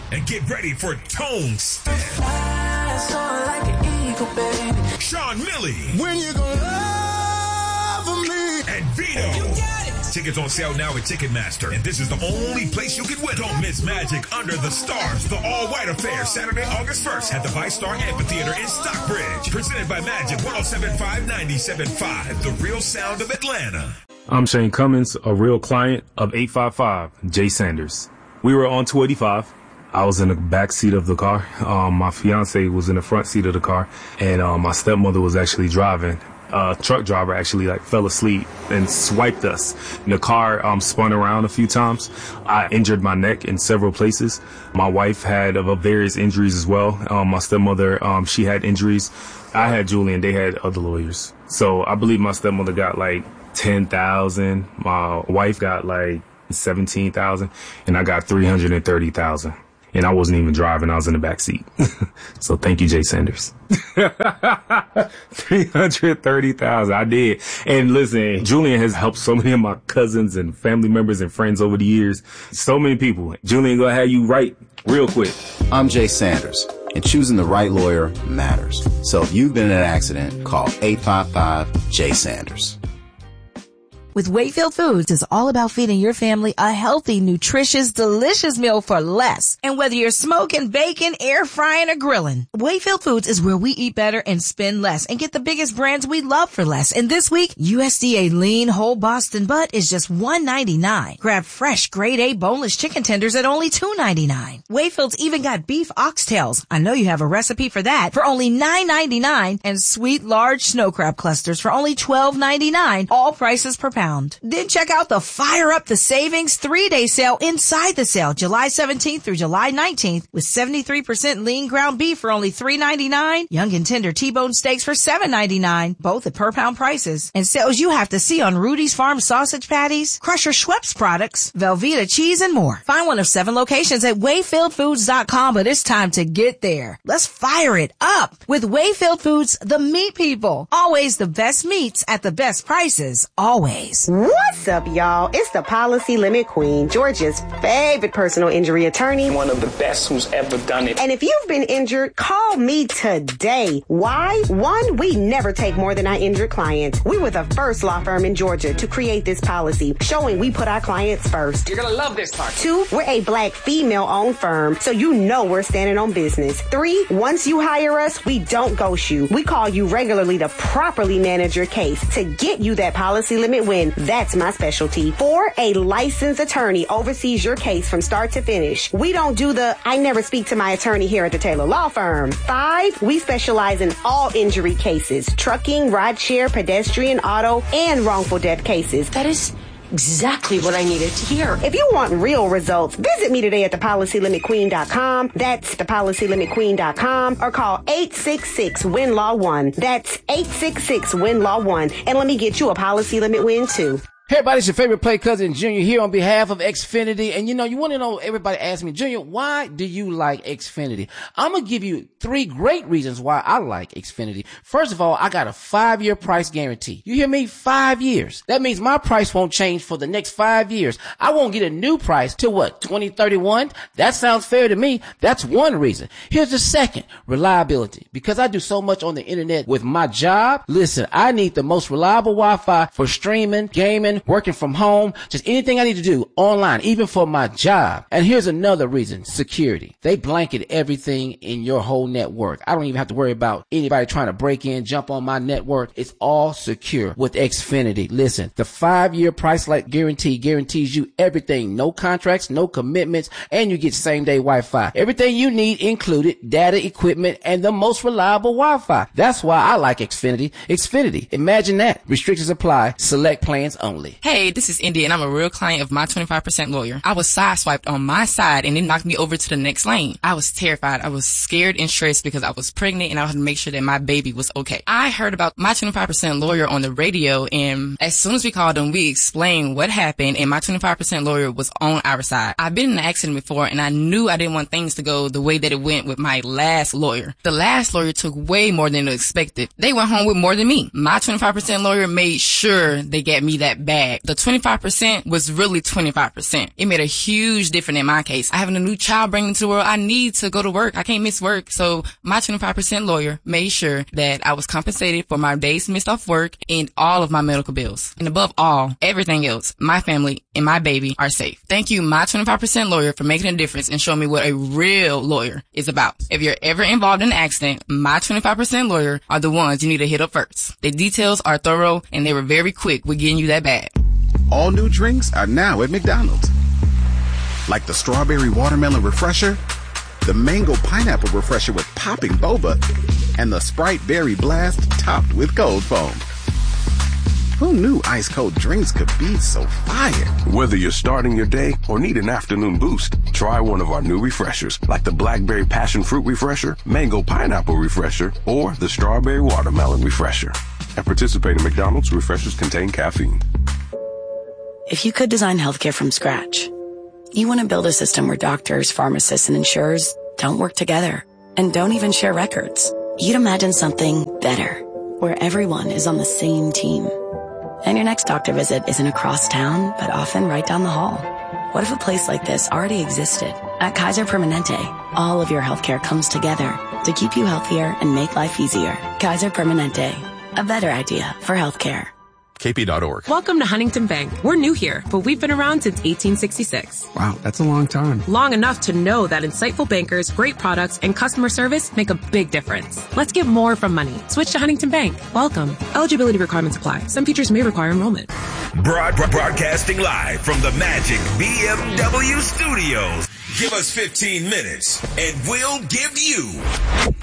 And get ready for Tone Step. Like an eagle, baby. Sean Milley. When you gonna love me? And Vito. You got it. Tickets on sale now at Ticketmaster. And this is the only place you can win. Don't miss Magic Under the Stars, the all-white affair, Saturday, August 1st at the ViceStar Amphitheater in Stockbridge. Presented by Magic 107.5 the real sound of Atlanta. I'm Shane Cummins, a real client of 855 Jay Sanders. We were on 285. I was in the back seat of the car. My fiance was in the front seat of the car, and my stepmother was actually driving. Truck driver actually fell asleep and swiped us. And the car spun around a few times. I injured my neck in several places. My wife had various injuries as well. My stepmother, she had injuries. I had Julian. They had other lawyers. So I believe my stepmother got $10,000. My wife got $17,000, and I got $330,000. And I wasn't even driving. I was in the back seat. So thank you, Jay Sanders. 330,000. I did. And listen, Julian has helped so many of my cousins and family members and friends over the years. So many people. Julian, go ahead. You right real quick. I'm Jay Sanders, and choosing the right lawyer matters. So if you've been in an accident, call 855 Jay Sanders. With Wakefield Foods, it's all about feeding your family a healthy, nutritious, delicious meal for less. And whether you're smoking, baking, air frying, or grilling, Wakefield Foods is where we eat better and spend less and get the biggest brands we love for less. And this week, USDA lean whole Boston butt is just $1.99. Grab fresh grade A boneless chicken tenders at only $2.99. Wakefield's even got beef oxtails. I know you have a recipe for that for only $9.99, and sweet large snow crab clusters for only $12.99. All prices per pound. Then check out the Fire Up the Savings 3-day sale inside the sale, July 17th through July 19th, with 73% lean ground beef for only $3.99, young and tender T-bone steaks for $7.99, both at per pound prices, and sales you have to see on Rudy's Farm sausage patties, Crusher Schweppes products, Velveeta cheese, and more. Find one of 7 locations at WayfieldFoods.com, but it's time to get there. Let's fire it up with Wayfield Foods, the meat people. Always the best meats at the best prices, always. What's up, y'all? It's the Policy Limit Queen, Georgia's favorite personal injury attorney. One of the best who's ever done it. And if you've been injured, call me today. Why? 1, we never take more than our injured clients. We were the first law firm in Georgia to create this policy, showing we put our clients first. You're gonna love this part. 2, we're a black female-owned firm, so you know we're standing on business. 3, once you hire us, we don't ghost you. We call you regularly to properly manage your case to get you that policy limit win. That's my specialty. 4, a licensed attorney oversees your case from start to finish. We don't do the, I never speak to my attorney here at the Taylor Law Firm. 5, we specialize in all injury cases, trucking, rideshare, pedestrian, auto, and wrongful death cases. That is exactly what I needed to hear. If you want real results, visit me today at thepolicylimitqueen.com. That's thepolicylimitqueen.com, or call 866-WIN-LAW-1. That's 866-WIN-LAW-1. And let me get you a policy limit win too. Hey everybody, it's your favorite Play Cousin Junior here on behalf of Xfinity. And you want to know, everybody asks me, Junior, why do you like Xfinity? I'm going to give you 3 great reasons why I like Xfinity. First of all, I got a 5-year price guarantee. You hear me? 5 years. That means my price won't change for the next 5 years. I won't get a new price till 2031? That sounds fair to me. That's one reason. Here's the second, reliability. Because I do so much on the internet with my job, listen, I need the most reliable Wi-Fi for streaming, gaming, working from home, just anything I need to do online, even for my job. And here's another reason, security. They blanket everything in your whole network. I don't even have to worry about anybody trying to break in, jump on my network. It's all secure with Xfinity. Listen, the 5-year price like guarantee guarantees you everything. No contracts, no commitments, and you get same-day Wi-Fi. Everything you need included, data, equipment, and the most reliable Wi-Fi. That's why I like Xfinity. Xfinity. Imagine that. Restrictions apply. Select plans only. Hey, this is Indy, and I'm a real client of My 25% Lawyer. I was sideswiped on my side, and it knocked me over to the next lane. I was terrified. I was scared and stressed because I was pregnant, and I had to make sure that my baby was okay. I heard about My 25% Lawyer on the radio, and as soon as we called them, we explained what happened, and My 25% Lawyer was on our side. I've been in an accident before, and I knew I didn't want things to go the way that it went with my last lawyer. The last lawyer took way more than expected. They went home with more than me. My 25% Lawyer made sure they got me that back bag. The 25% was really 25%. It made a huge difference in my case. I having a new child bringing into the world. I need to go to work. I can't miss work. So my 25% lawyer made sure that I was compensated for my days missed off work and all of my medical bills. And above all, everything else, my family and my baby are safe. Thank you, my 25% lawyer, for making a difference and showing me what a real lawyer is about. If you're ever involved in an accident, my 25% lawyer are the ones you need to hit up first. The details are thorough and they were very quick with getting you that bag. All new drinks are now at McDonald's. Like the strawberry watermelon refresher, the mango pineapple refresher with popping boba, and the Sprite berry blast topped with cold foam. Who knew ice cold drinks could be so fire? Whether you're starting your day or need an afternoon boost, try one of our new refreshers, like the blackberry passion fruit refresher, mango pineapple refresher, or the strawberry watermelon refresher. At participating McDonald's, refreshers contain caffeine. If you could design healthcare from scratch, you want to build a system where doctors, pharmacists, and insurers don't work together and don't even share records. You'd imagine something better, where everyone is on the same team. And your next doctor visit isn't across town, but often right down the hall. What if a place like this already existed? At Kaiser Permanente, all of your healthcare comes together to keep you healthier and make life easier. Kaiser Permanente, a better idea for healthcare. KP.org. Welcome to Huntington Bank. We're new here, but we've been around since 1866. Wow, that's a long time. Long enough to know that insightful bankers, great products, and customer service make a big difference. Let's get more from money. Switch to Huntington Bank. Welcome. Eligibility requirements apply. Some features may require enrollment. Broadcasting live from the Magic BMW studios. Give us 15 minutes and we'll give you